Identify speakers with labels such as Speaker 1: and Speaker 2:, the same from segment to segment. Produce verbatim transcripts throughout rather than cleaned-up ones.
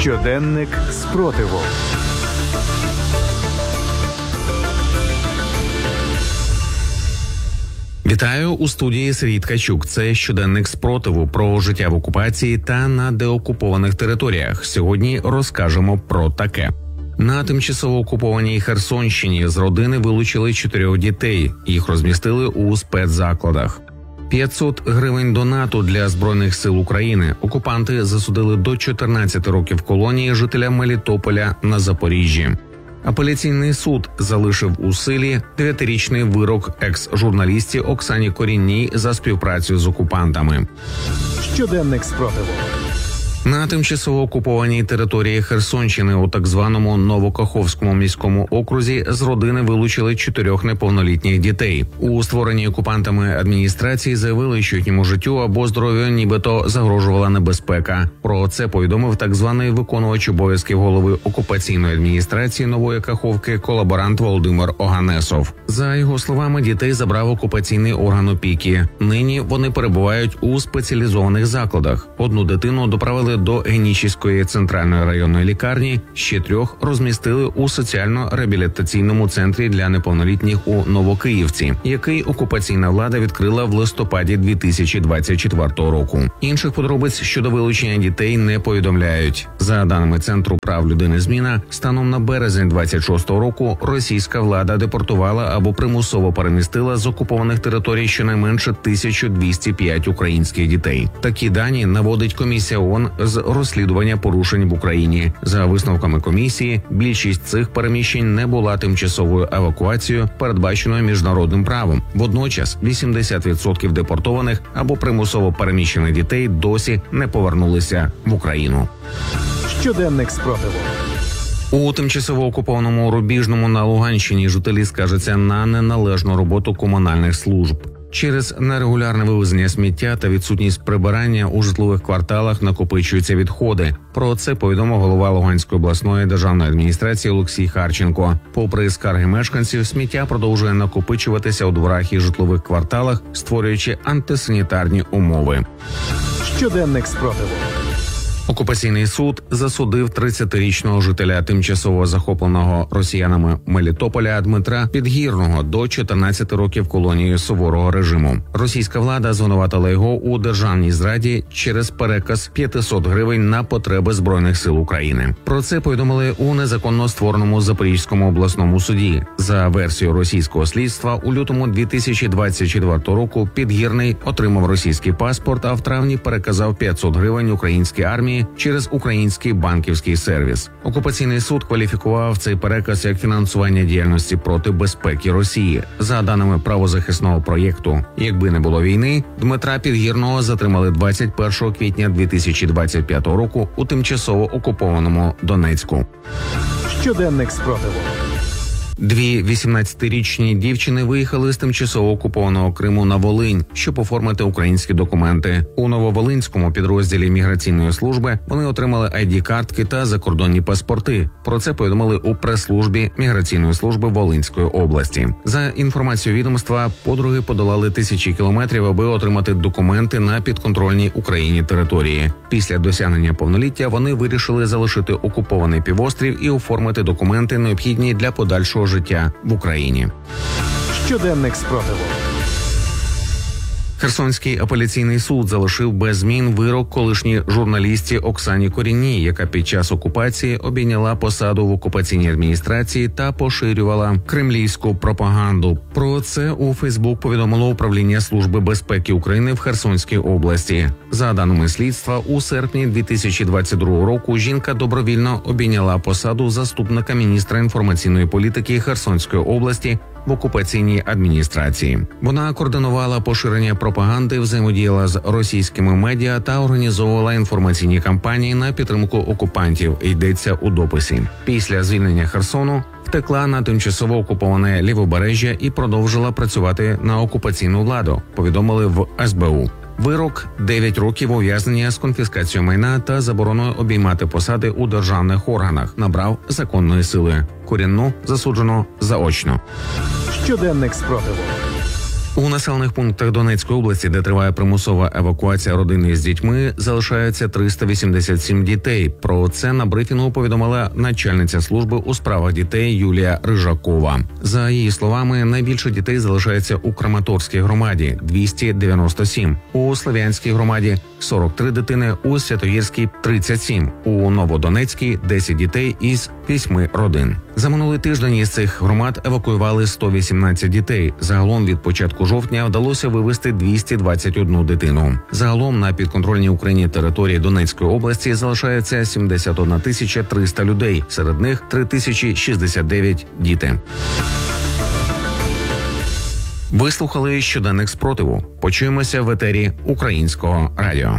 Speaker 1: Щоденник спротиву.
Speaker 2: Вітаю, у студії Сергій Ткачук. Це щоденник спротиву про життя в окупації та на деокупованих територіях. Сьогодні розкажемо про таке. На тимчасово окупованій Херсонщині з родини вилучили чотирьох дітей. Їх розмістили у спецзакладах. п'ятсот гривень донату для Збройних сил України. Окупанти засудили до чотирнадцяти років колонії жителя Мелітополя на Запоріжжі. Апеляційний суд залишив у силі дев'ятирічний вирок екс-журналістці Оксані Корінній за співпрацю з окупантами.
Speaker 1: Щоденник спротиву.
Speaker 2: На тимчасово окупованій території Херсонщини у так званому Новокаховському міському окрузі з родини вилучили чотирьох неповнолітніх дітей. У створеній окупантами адміністрації заявили, що їхньому життю або здоров'ю нібито загрожувала небезпека. Про це повідомив так званий виконувач обов'язків голови окупаційної адміністрації Нової Каховки колаборант Володимир Оганесов. За його словами, дітей забрав окупаційний орган опіки. Нині вони перебувають у спеціалізованих закладах. Одну дитину доправили до Генічеської центральної районної лікарні, ще трьох розмістили у соціально-реабілітаційному центрі для неповнолітніх у Новокиївці, який окупаційна влада відкрила в листопаді дві тисячі двадцять четвертого року. Інших подробиць щодо вилучення дітей не повідомляють. За даними Центру прав людини «Зміна», станом на березень двадцять шостого року російська влада депортувала або примусово перемістила з окупованих територій щонайменше тисячу двісті п'ять українських дітей. Такі дані наводить комісія ООН з розслідування порушень в Україні. За висновками комісії, більшість цих переміщень не була тимчасовою евакуацією, передбаченою міжнародним правом. Водночас вісімдесят відсотків депортованих або примусово переміщених дітей досі не повернулися в Україну.
Speaker 1: Щоденник спротиву.
Speaker 2: У тимчасово окупованому Рубіжному на Луганщині жителі скаржаться на неналежну роботу комунальних служб. Через нерегулярне вивезення сміття та відсутність прибирання у житлових кварталах накопичуються відходи. Про це повідомив голова Луганської обласної державної адміністрації Олексій Харченко. Попри скарги мешканців, сміття продовжує накопичуватися у дворах і житлових кварталах, створюючи антисанітарні умови.
Speaker 1: Щоденник спротиву.
Speaker 2: Окупаційний суд засудив тридцятирічного жителя тимчасово захопленого росіянами Мелітополя Дмитра Підгірного до чотирнадцяти років колонії суворого режиму. Російська влада звинуватила його у державній зраді через переказ п'ятсот гривень на потреби Збройних сил України. Про це повідомили у незаконно створеному Запорізькому обласному суді. За версією російського слідства, у лютому дві тисячі двадцять четвертого року Підгірний отримав російський паспорт, а в травні переказав п'ятсот гривень українській армії через український банківський сервіс. Окупаційний суд кваліфікував цей переказ як фінансування діяльності проти безпеки Росії. За даними правозахисного проєкту «Якби не було війни», Дмитра Підгірного затримали двадцять першого квітня дві тисячі двадцять п'ятого року у тимчасово окупованому Донецьку.
Speaker 1: Щоденник спротиву.
Speaker 2: Дві вісімнадцятирічні дівчини виїхали з тимчасово окупованого Криму на Волинь, щоб оформити українські документи. У Нововолинському підрозділі міграційної служби вони отримали ай ді-картки та закордонні паспорти. Про це повідомили у прес-службі міграційної служби Волинської області. За інформацією відомства, подруги подолали тисячі кілометрів, аби отримати документи на підконтрольній Україні території. Після досягнення повноліття вони вирішили залишити окупований півострів і оформити документи, необхідні для подальшого життя в Україні.
Speaker 1: Щоденник спротиву.
Speaker 2: Херсонський апеляційний суд залишив без змін вирок колишній журналістці Оксані Корінній, яка під час окупації обійняла посаду в окупаційній адміністрації та поширювала кремлівську пропаганду. Про це у Фейсбук повідомило управління Служби безпеки України в Херсонській області. За даними слідства, у серпні дві тисячі двадцять другого року жінка добровільно обійняла посаду заступника міністра інформаційної політики Херсонської області в окупаційній адміністрації. Вона координувала поширення пропаганди, взаємодіяла з російськими медіа та організовувала інформаційні кампанії на підтримку окупантів, йдеться у дописі. Після звільнення Херсону втекла на тимчасово окуповане Лівобережжя і продовжила працювати на окупаційну владу, повідомили в ес бе у. Вирок – дев'ять років ув'язнення з конфіскацією майна та забороною обіймати посади у державних органах набрав законної сили. Корінну засуджено заочно.
Speaker 1: Щоденник спротиву.
Speaker 2: У населених пунктах Донецької області, де триває примусова евакуація родини з дітьми, залишається триста вісімдесят сім дітей. Про це на брифінгу повідомила начальниця служби у справах дітей Юлія Рижакова. За її словами, найбільше дітей залишається у Краматорській громаді – двісті дев'яносто сім, у Слов'янській громаді – сорок три дитини, у Святогірській – тридцять сім, у Новодонецькій – десять дітей із вісьми родин. За минулий тиждень із цих громад евакуювали сто вісімнадцять дітей. Загалом від початку жовтня вдалося вивезти двісті двадцять одну дитину. Загалом на підконтрольній Україні території Донецької області залишається сімдесят одна тисяча триста людей. Серед них три тисячі шістдесят дев'ять діти. Ви слухали щоденник спротиву. Почуємося в етері Українського радіо.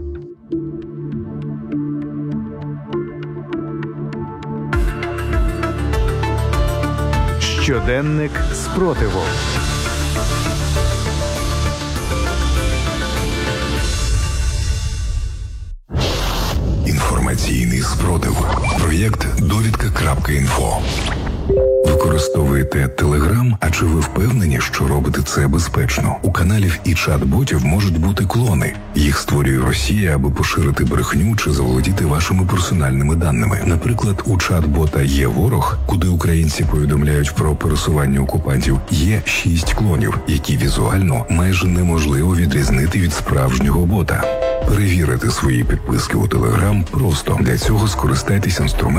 Speaker 1: Щоденник спротиву.
Speaker 3: Інформаційний спротив. Проєкт довідка.інфо. Використовуєте Telegram? А чи ви впевнені, що робите це безпечно? У каналів і чат-ботів можуть бути клони. Їх створює Росія, аби поширити брехню чи заволодіти вашими персональними даними. Наприклад, у чат-бота «Є ворог», куди українці повідомляють про пересування окупантів, є шість клонів, які візуально майже неможливо відрізнити від справжнього бота. Перевірити свої підписки у Telegram просто. Для цього скористайтесь інструментом